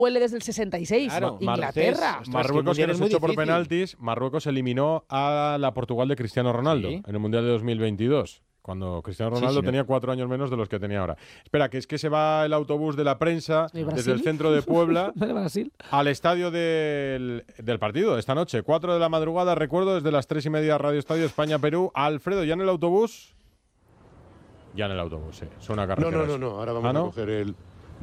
huele desde el 66, Claro, Inglaterra. Marruecos, que es nos muy echó por difícil. penaltis, Marruecos eliminó a la Portugal de Cristiano Ronaldo Sí. en el Mundial de 2022, cuando Cristiano Ronaldo Sí, ¿no? tenía 4 años menos de los que tenía ahora. Espera, que es que se va el autobús de la prensa ¿De Brasil? desde el centro de Puebla ¿De Brasil? al estadio del partido esta noche, 4 de la madrugada, recuerdo, desde las 3:30, Radio Estadio España-Perú. Alfredo, ¿ya en el autobús? Ya en el autobús, sí. Suena carretera. No, ahora vamos ¿Ah, no? a coger el...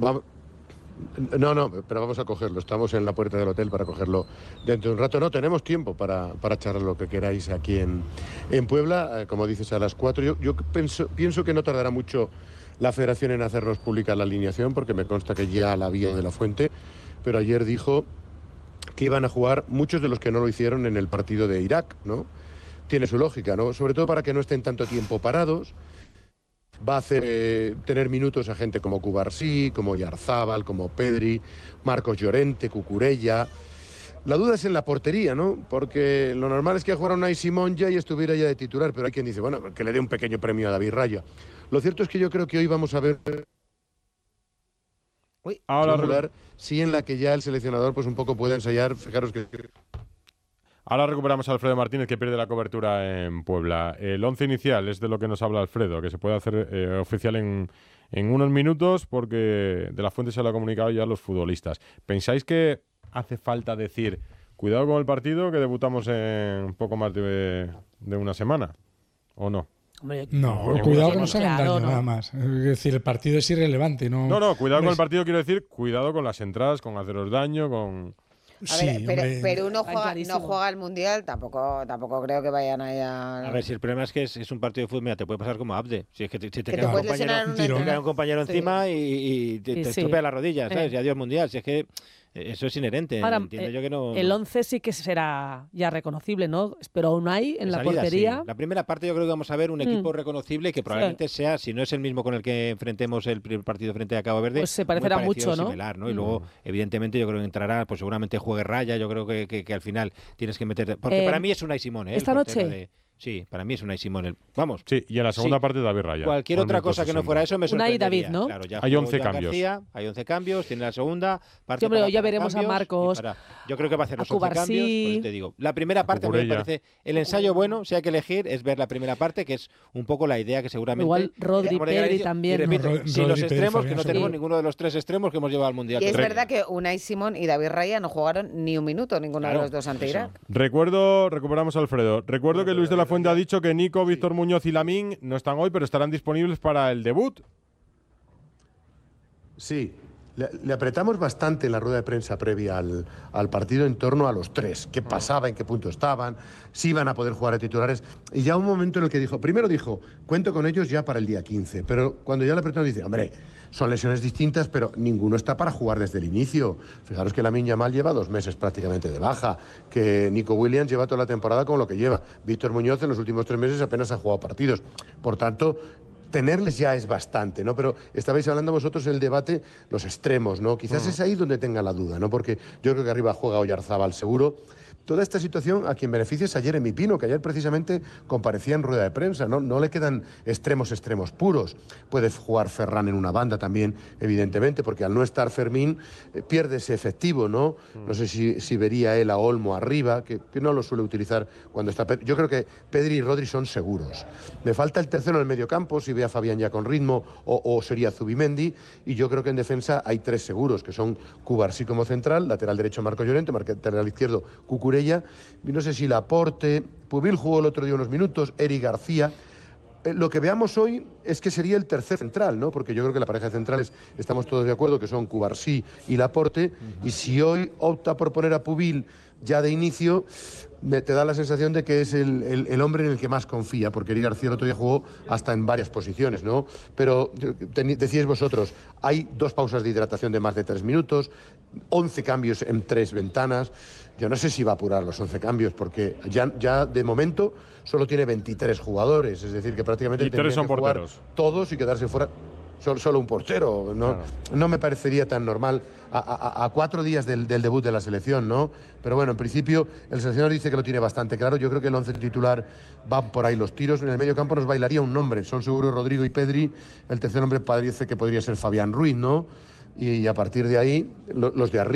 pero vamos a cogerlo. Estamos en la puerta del hotel para cogerlo dentro de un rato. No, tenemos tiempo para charlar lo que queráis aquí en Puebla. Como dices, a las 4. Yo pienso que no tardará mucho la Federación en hacernos pública la alineación, porque me consta que ya la vio de la Fuente, pero ayer dijo que iban a jugar muchos de los que no lo hicieron en el partido de Irak, ¿no? Tiene su lógica, ¿no? Sobre todo para que no estén tanto tiempo parados. Va a hacer tener minutos a gente como Cubarsí, como Yarzábal, como Pedri, Marcos Llorente, Cucurella. La duda es en la portería, ¿no? Porque lo normal es que jugara Unai Simón ya y estuviera ya de titular, pero hay quien dice, bueno, que le dé un pequeño premio a David Raya. Lo cierto es que yo creo que hoy vamos a ver Ahora, sí, en la que ya el seleccionador pues un poco puede ensayar. Fijaros que... Ahora recuperamos a Alfredo Martínez, que pierde la cobertura en Puebla. El 11 inicial es de lo que nos habla Alfredo, que se puede hacer oficial en unos minutos, porque de la Fuente se lo ha comunicado ya a los futbolistas. ¿Pensáis que hace falta decir, cuidado con el partido, que debutamos en poco más de una semana? ¿O no? Hombre, No, no, cuidado que no, no se hagan claro, daño no. nada más. Es decir, el partido es irrelevante. No, Cuidado con Hombre, el partido, quiero decir, cuidado con las entradas, con haceros daño, con... A ver, hombre, Perú no Está juega clarísimo. el Mundial, tampoco creo que vayan A ver, si el problema es que es un partido de fútbol, mira, te puede pasar como a Abde. Si es que te que queda te un puedes compañero, lesionar en un tiro. te queda un compañero Sí. encima y te Sí. estropea las rodillas, ¿sabes? Y adiós Mundial. Si es que eso es inherente. Ahora, Entiendo yo que no... el 11 sí que será ya reconocible, ¿no? Pero aún hay en de la salida, portería. sí. La primera parte yo creo que vamos a ver un equipo reconocible que probablemente sea, si no es el mismo con el que enfrentemos el primer partido frente a Cabo Verde, Pues se muy parecerá parecido, mucho, ¿no? similar, ¿no? Y luego, evidentemente, yo creo que entrará, pues seguramente juegue Raya, yo creo que al final tienes que meterte... Porque para mí es Unai Simón, ¿eh? ¿Esta el portero noche? Sí, para mí es Unai Simón. Vamos. Sí, y en la segunda Sí. parte David Raya. Cualquier Al otra minuto cosa que no 60. fuera eso me Unai y sorprendería. David, ¿no? Claro, ya Hay jugó 11 Joan cambios. García, hay 11 cambios, tiene la segunda parte. Sí, hombre, para ya hacer veremos a cambios Marcos, yo creo que va a hacer los a 11 cambios, Cubarsí. por eso te digo. La primera parte me Cucurella. parece el ensayo bueno, si hay que elegir, es ver la primera parte, que es un poco la idea que seguramente... Igual Rodri, como le diga al Pedri inicio, también. Y repito, No, sin Rodri, los Pedri, extremos, que Fabián no tenemos seguro. ninguno de los tres extremos que hemos llevado al Mundial. Y es Pero- verdad que Unai Simón y David Raya no jugaron ni un minuto, ninguno Claro, de los dos ante eso. Irak. Recuperamos a Alfredo. Recuerdo que Luis de la Fuente ha dicho que Nico, Víctor Muñoz y Lamín no están hoy, pero estarán disponibles para el debut. Sí, le apretamos bastante en la rueda de prensa previa al partido en torno a los tres. ¿Qué pasaba? ¿En qué punto estaban? Si iban a poder jugar a titulares. Y ya un momento en el que primero dijo, cuento con ellos ya para el día 15. Pero cuando ya le apretamos dice, hombre, son lesiones distintas, pero ninguno está para jugar desde el inicio. Fijaros que Lamine Yamal lleva 2 meses prácticamente de baja, que Nico Williams lleva toda la temporada con lo que lleva. Víctor Muñoz en los últimos 3 meses apenas ha jugado partidos. Por tanto, tenerles ya es bastante, ¿no? Pero estabais hablando vosotros del debate, los extremos, ¿no? Quizás es ahí donde tenga la duda, ¿no? Porque yo creo que arriba juega Oyarzábal seguro. Toda esta situación a quien beneficia es a Jeremy Pino, que ayer precisamente comparecía en rueda de prensa, ¿no? No le quedan extremos puros. Puede jugar Ferran en una banda también, evidentemente, porque al no estar Fermín pierde ese efectivo, ¿no? No sé si vería él a Olmo arriba, que no lo suele utilizar cuando está... Yo creo que Pedri y Rodri son seguros. Me falta el tercero en el mediocampo, si ve a Fabián ya con ritmo, o sería Zubimendi, y yo creo que en defensa hay 3 seguros, que son Cubarsí como central, lateral derecho Marcos Llorente, lateral izquierdo Cucurella, y no sé si Laporte, Pubil jugó el otro día unos minutos, Eric García. Lo que veamos hoy es que sería el tercer central, ¿no? Porque yo creo que la pareja de centrales estamos todos de acuerdo que son Cubarsí y Laporte, y si hoy opta por poner a Pubil ya de inicio, te da la sensación de que es el hombre en el que más confía, porque Eric García el otro día jugó hasta en varias posiciones, ¿no? Pero decíais vosotros, hay 2 pausas de hidratación de más de 3 minutos, 11 cambios en 3 ventanas. Yo no sé si va a apurar los 11 cambios, porque ya de momento solo tiene 23 jugadores, es decir, que prácticamente Y 3 son tendrían que jugar porteros. todos y quedarse fuera solo un portero. No me parecería tan normal a 4 días del debut de la selección, ¿no? Pero bueno, en principio el seleccionador dice que lo tiene bastante claro. Yo creo que el 11 titular van por ahí los tiros. En el medio campo nos bailaría un nombre, son seguros Rodrigo y Pedri. El tercer nombre parece que podría ser Fabián Ruiz, ¿no? Y a partir de ahí, los de arriba.